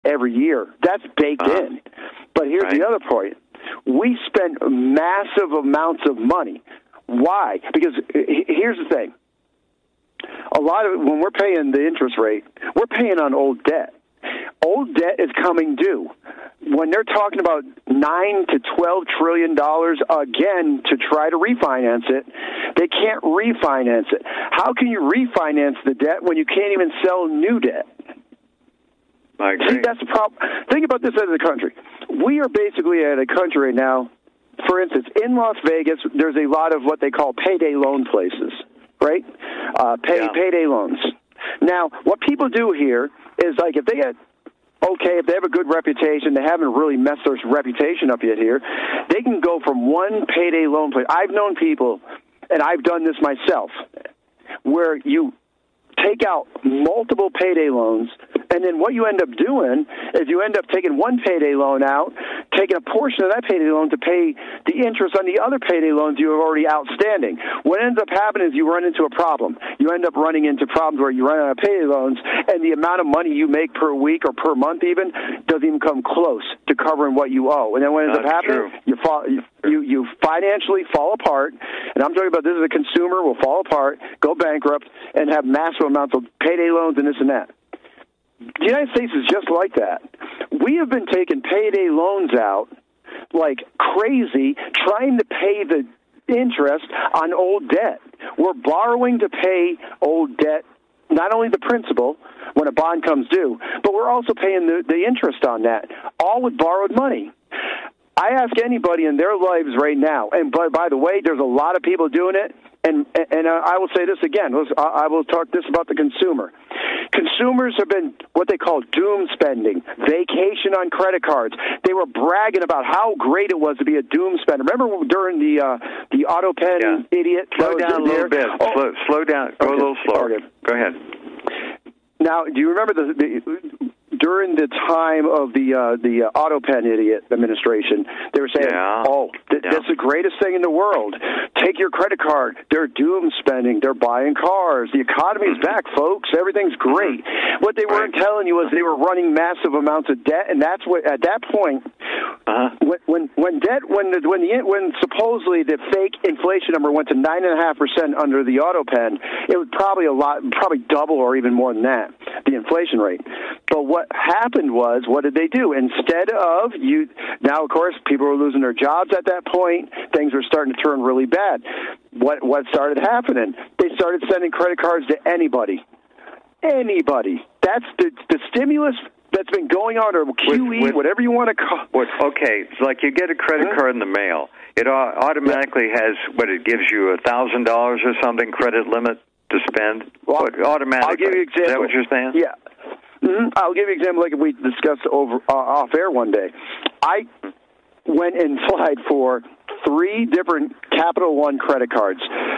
every year. That's baked in. But here's the other point. We spend massive amounts of money. Why? Because here's the thing. A lot of when we're paying the interest rate, we're paying on old debt. Old debt is coming due. When they're talking about $9 to $12 trillion again to try to refinance it, they can't refinance it. How can you refinance the debt when you can't even sell new debt? I agree. See, that's the problem. Think about this as a country. We are basically at a country right now. For instance, in Las Vegas, there's a lot of what they call payday loan places, right? Payday loans. Now, what people do here is like if they get if they have a good reputation, they haven't really messed their reputation up yet here, they can go from one payday loan place. I've known people, and I've done this myself, where you take out multiple payday loans, and then what you end up doing is you end up taking one payday loan out, taking a portion of that payday loan to pay the interest on the other payday loans you have already outstanding. What ends up happening is you run into a problem. You end up running into problems where you run out of payday loans, and the amount of money you make per week or per month even doesn't even come close to covering what you owe. And then what ends up happening, you financially fall apart, and I'm talking about this as a consumer, will fall apart, go bankrupt, and have massive amounts of payday loans and this and that. The United States is just like that. We have been taking payday loans out like crazy, trying to pay the interest on old debt. We're borrowing to pay old debt, not only the principal when a bond comes due, but we're also paying the interest on that, all with borrowed money. I ask anybody in their lives right now, and by the way, there's a lot of people doing it, and I will say this again. I will talk this about the consumer. Consumers have been what they call doom spending, vacation on credit cards. They were bragging about how great it was to be a doom spender. Remember during the auto pen idiot? Slow down a little bit. Slow down. Go a little slower. Okay. Go ahead. Now, do you remember during the time of the auto pen idiot administration, they were saying, that's the greatest thing in the world. Take your credit card. They're doom spending. They're buying cars. The economy's back, folks. Everything's great. What they weren't telling you was they were running massive amounts of debt, and that's what at that point, when supposedly the fake inflation number went to 9.5% under the auto pen, it was probably double or even more than that, the inflation rate. But what happened was, what did they do? Instead of now, of course, people were losing their jobs at that point. Things were starting to turn really bad. What started happening? They started sending credit cards to anybody. Anybody. That's the stimulus that's been going on, or QE, whatever you want to call it. Okay, it's like you get a credit card in the mail. It automatically has, it gives you $1,000 or something credit limit to spend? Well, automatically. I'll give you an example. Is that what you're saying? Yeah. I'll give you an example like we discussed off air one day. I went and applied for 3 different Capital One credit cards.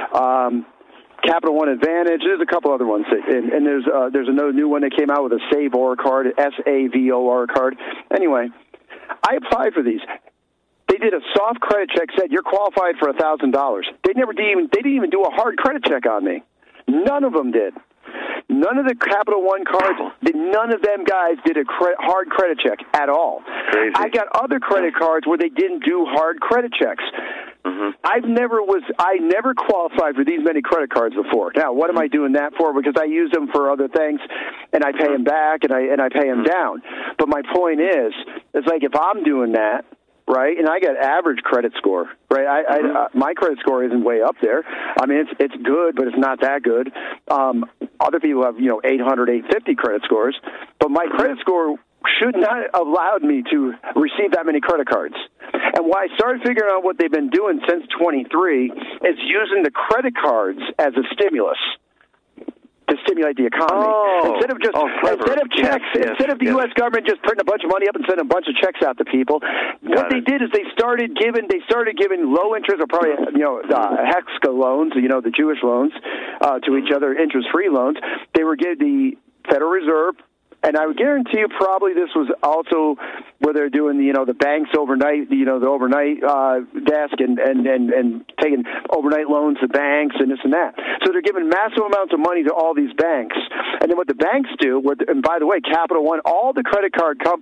Capital One Advantage. There's a couple other ones, and there's another new one that came out with a Savor card, SAVOR card. Anyway, I applied for these. They did a soft credit check, said you're qualified for $1,000. They didn't even do a hard credit check on me. None of them did. None of the Capital One cards, none of them guys did a hard credit check at all. Crazy. I got other credit cards where they didn't do hard credit checks. Mm-hmm. I never qualified for these many credit cards before. Now, what am I doing that for? Because I use them for other things, and I pay them back, and I pay them down. But my point is, it's like if I'm doing that, right, and I got average credit score, right? My credit score isn't way up there. I mean, it's good, but it's not that good. Other people have 800, 850 credit scores, but my credit score should not have allowed me to receive that many credit cards. And why I started figuring out what they've been doing since 23 is using the credit cards as a stimulus to stimulate the economy. Instead of checks, instead of the U.S. government just printing a bunch of money up and sending a bunch of checks out to people, what they did is they started giving low interest, or probably HEXCA loans, the Jewish loans, to each other, interest-free loans. They were giving the Federal Reserve And I would guarantee you probably this was also where they're doing, the banks overnight, the overnight desk and taking overnight loans to banks and this and that. So they're giving massive amounts of money to all these banks. And then what the banks do, and by the way, Capital One, all the credit card companies,